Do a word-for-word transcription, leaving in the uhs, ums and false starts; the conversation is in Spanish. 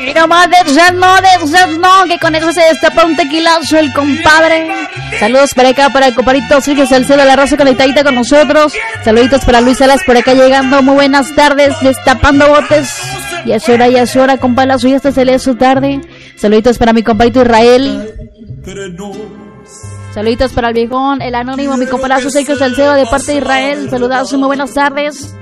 Y no más de usted no, de usted no, que con eso se destapa un tequilazo el compadre. Saludos para acá para el compadrito Sergio Salcedo de la raza conectadita con nosotros. Saluditos para Luis Salas por acá llegando. Muy buenas tardes, destapando botes. Ya es hora, ya es hora, compalazo, ya hasta se lee su tarde. Saluditos para mi compadrito Israel. Saluditos para el viejón, el anónimo, mi compalazo Sergio Salcedo de parte de Israel. Saludazo, muy buenas tardes.